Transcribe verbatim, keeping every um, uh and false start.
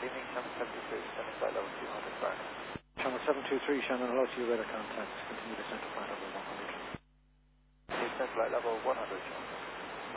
evening, Channel seventy-three, standing by level two hundred Fahrenheit. Channel seven two three, Shannon, hello to you, radar contact. Continue descent to flight level one hundred. Descent flight level one hundred, Channel.